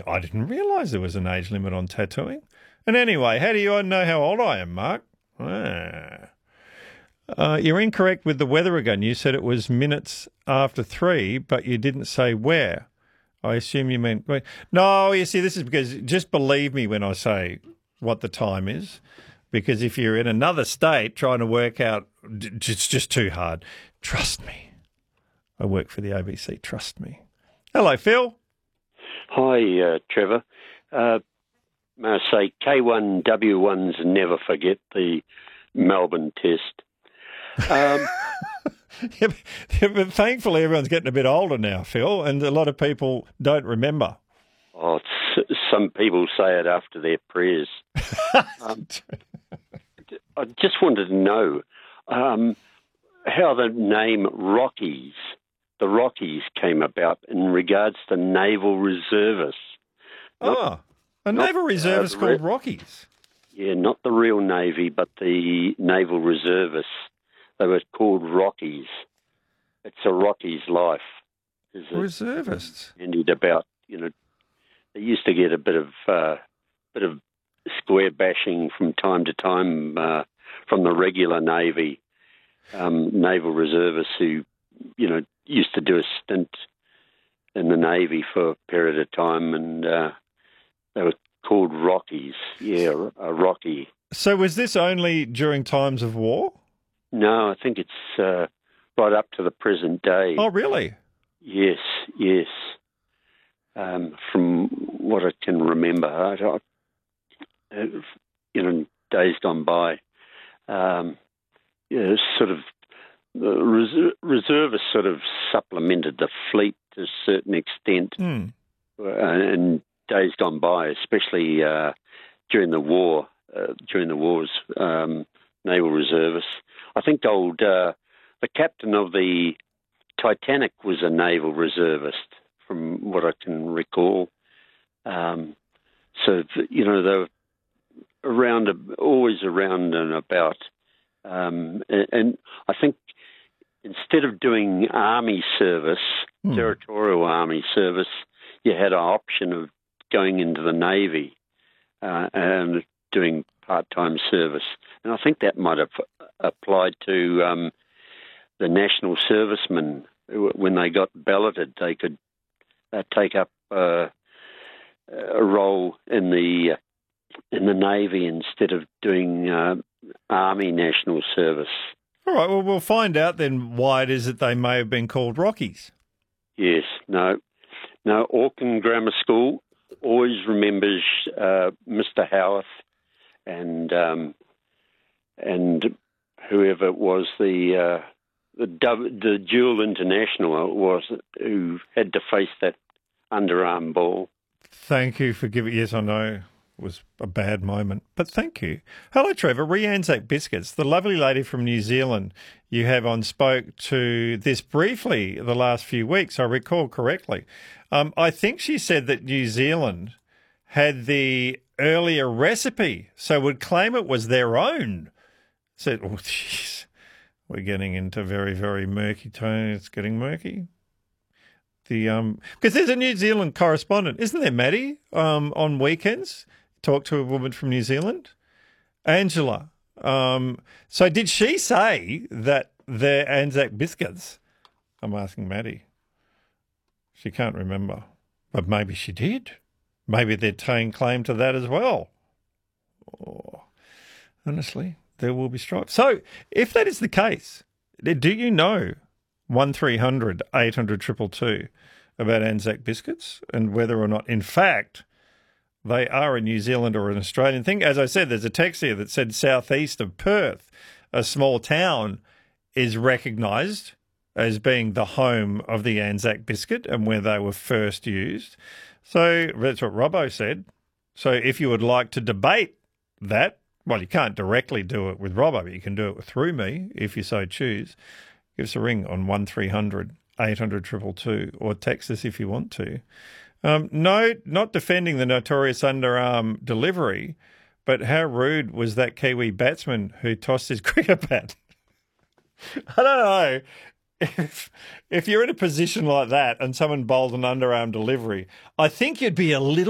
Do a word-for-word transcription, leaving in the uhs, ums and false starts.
I didn't realise there was an age limit on tattooing. And anyway, how do you know how old I am, Mark? Ah. Uh, you're incorrect with the weather again. You said it was minutes after three, but you didn't say where. I assume you meant... No, you see, this is because just believe me when I say what the time is, because if you're in another state trying to work out, it's just too hard. Trust me. I work for the A B C. Trust me. Hello, Phil. Hi, uh, Trevor. Uh, may I say K one W ones never forget the Melbourne test. Um, yeah, but, yeah, but thankfully everyone's getting a bit older now, Phil, and a lot of people don't remember. Oh, it's, some people say it after their prayers. um, I just wanted to know um, how the name Rockies, the Rockies came about in regards to naval reservists. Not, oh, a not, naval reservist uh, called re- Rockies. Yeah, not the real Navy, but the naval reservists. They were called Rockies. It's a Rockies life. Reservists. Ended about, you know, they used to get a bit of uh, bit of square bashing from time to time uh, from the regular Navy, um, naval reservists who, you know, used to do a stint in the Navy for a period of time, and uh, they were called Rockies. Yeah, a Rocky. So was this only during times of war? No, I think it's uh, right up to the present day. Oh, really? Yes, yes. Um, from what I can remember, I, I, you know, days gone by, um, yeah, sort of the res- reservists sort of supplemented the fleet to a certain extent, mm. uh, and days gone by, especially uh, during the war, uh, during the wars, um, naval reservists. I think old uh, the captain of the Titanic was a naval reservist, from what I can recall. Um, so, you know, they were around, always around and about. Um, and, and I think instead of doing army service, hmm. territorial army service, you had an option of going into the Navy uh, and doing part-time service. And I think that might have applied to um, the national servicemen. When they got balloted, they could uh, take up uh, a role in the uh, in the Navy instead of doing uh, Army national service. All right, well, we'll find out then why it is that they may have been called Rockies. Yes, no. No, Auckland Grammar School always remembers uh, Mister Howarth and um, and whoever it was, the... Uh, The, the dual international was who had to face that underarm ball. Thank you for giving... Yes, I know it was a bad moment, but thank you. Hello, Trevor. Re Anzac Biscuits, the lovely lady from New Zealand you have on, spoke to this briefly the last few weeks, I recall correctly. Um, I think she said that New Zealand had the earlier recipe, so would claim it was their own. Said, oh, jeez. We're getting into very, very murky tone. It's getting murky. The um, because there's a New Zealand correspondent, isn't there, Maddie? Um, on weekends, talk to a woman from New Zealand, Angela. Um, so did she say that they're Anzac biscuits? I'm asking Maddie. She can't remember, but maybe she did. Maybe they're taking claim to that as well. Oh, honestly. There will be strife. So, if that is the case, do you know one three hundred eight hundred two two two about Anzac biscuits and whether or not, in fact, they are a New Zealand or an Australian thing? As I said, there's a text here that said southeast of Perth, a small town, is recognised as being the home of the Anzac biscuit and where they were first used. So that's what Robbo said. So if you would like to debate that, well, you can't directly do it with Robbo, but you can do it through me if you so choose. Give us a ring on one three hundred eight hundred two two two or text us if you want to. Um, no, not defending the notorious underarm delivery, but how rude was that Kiwi batsman who tossed his cricket bat? I don't know. If, if you're in a position like that and someone bowled an underarm delivery, I think you'd be a little